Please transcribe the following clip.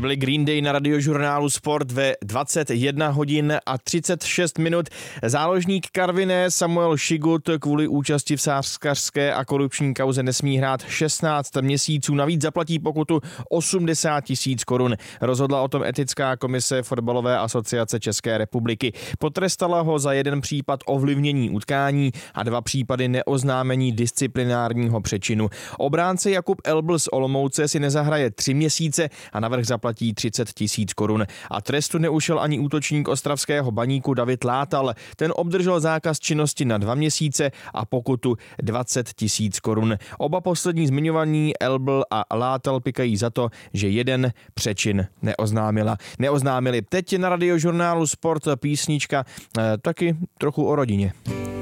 Tohle byly Green Day na Radiožurnálu Sport ve 21 hodin a 36 minut. Záložník Karviné Samuel Šigut kvůli účasti v sázkařské a korupční kauze nesmí hrát 16 měsíců. Navíc zaplatí pokutu 80 000 korun. Rozhodla o tom etická komise Fotbalové asociace České republiky. Potrestala ho za jeden případ ovlivnění utkání a 2 případy neoznámení disciplinárního přečinu. Obránce Jakub Elbl z Olomouce si nezahraje 3 měsíce a navrch zaplatí 30 000 korun. A trestu neušel ani útočník ostravského Baníku David Látal. Ten obdržel zákaz činnosti na 2 měsíce a pokutu 20 000 korun. Oba poslední zmiňovaní Elbl a Látal pikají za to, že jeden přečin neoznámili. Teď na Radiožurnálu Sport písnička taky trochu o rodině.